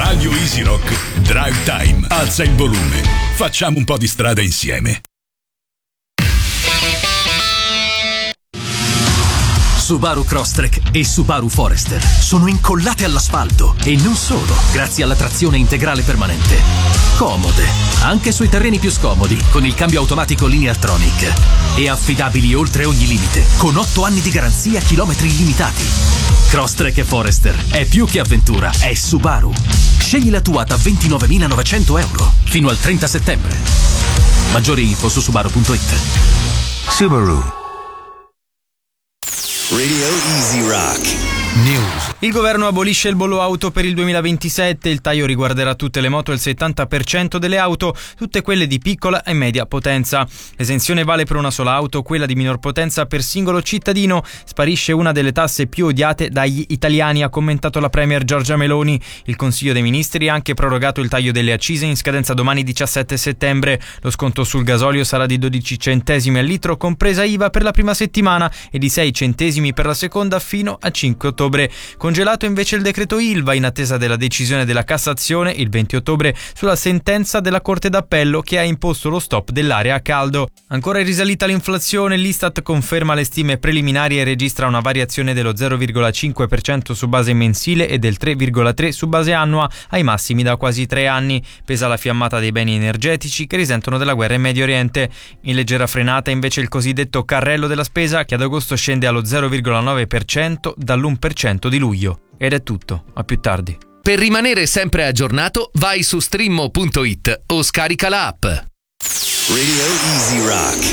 Radio Easy Rock Drive Time. Alza il volume. Facciamo un po' di strada insieme. Subaru Crosstrek e Subaru Forester sono incollate all'asfalto e non solo, grazie alla trazione integrale permanente. Comode, anche sui terreni più scomodi, con il cambio automatico Lineartronic. E affidabili oltre ogni limite, con 8 anni di garanzia a chilometri illimitati. Crosstrek e Forester è più che avventura, è Subaru. Scegli la tua da 29.900 euro fino al 30 settembre. Maggiori info su subaru.it. Subaru. Radio Easy Rock News. Il governo abolisce il bollo auto per il 2027. Il taglio riguarderà tutte le moto e il 70% delle auto, tutte quelle di piccola e media potenza. L'esenzione vale per una sola auto, quella di minor potenza per singolo cittadino. Sparisce una delle tasse più odiate dagli italiani, ha commentato la premier Giorgia Meloni. Il Consiglio dei Ministri ha anche prorogato il taglio delle accise in scadenza domani 17 settembre. Lo sconto sul gasolio sarà di 12 centesimi al litro, compresa IVA per la prima settimana, e di 6 centesimi per la seconda fino a 5 ottobre. Congelato invece il decreto Ilva in attesa della decisione della Cassazione il 20 ottobre sulla sentenza della Corte d'Appello che ha imposto lo stop dell'area a caldo. Ancora è risalita l'inflazione, l'Istat conferma le stime preliminari e registra una variazione dello 0,5% su base mensile e del 3,3% su base annua, ai massimi da quasi 3 anni. Pesa la fiammata dei beni energetici che risentono della guerra in Medio Oriente. In leggera frenata invece il cosiddetto carrello della spesa, che ad agosto scende allo 0,9% dall'1% di luglio. Ed è tutto, a più tardi. Per rimanere sempre aggiornato, vai su streammo.it o scarica l'app. Radio Easy Rock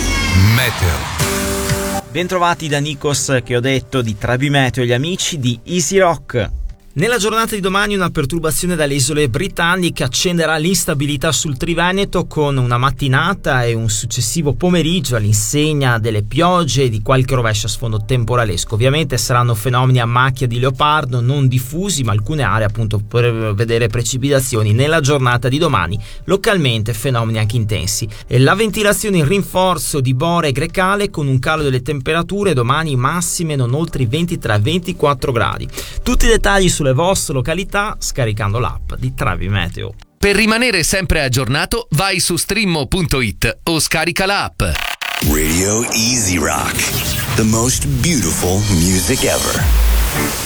Meteo. Bentrovati da Nikos, che ho detto di Trabi Meteo e gli amici di Easy Rock. Nella giornata di domani una perturbazione dalle isole britanniche accenderà l'instabilità sul Triveneto, con una mattinata e un successivo pomeriggio all'insegna delle piogge e di qualche rovescio a sfondo temporalesco. Ovviamente saranno fenomeni a macchia di leopardo, non diffusi, ma alcune aree appunto per vedere precipitazioni nella giornata di domani, localmente fenomeni anche intensi. E la ventilazione in rinforzo di Bore e Grecale, con un calo delle temperature domani massime non oltre i 23-24 gradi. Tutti i dettagli sulle vostre località scaricando l'app di Travi Meteo. Per rimanere sempre aggiornato, vai su streammo.it o scarica l'app. Radio Easy Rock, the most beautiful music ever.